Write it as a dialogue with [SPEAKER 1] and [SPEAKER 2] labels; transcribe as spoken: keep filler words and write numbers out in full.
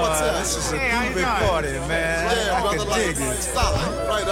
[SPEAKER 1] Boy, this is a
[SPEAKER 2] Hey, how you
[SPEAKER 1] groovy
[SPEAKER 2] doing?
[SPEAKER 1] party, man.
[SPEAKER 3] Yeah,
[SPEAKER 1] I
[SPEAKER 3] brother,
[SPEAKER 1] can
[SPEAKER 3] like,
[SPEAKER 1] dig it.
[SPEAKER 3] stop. Right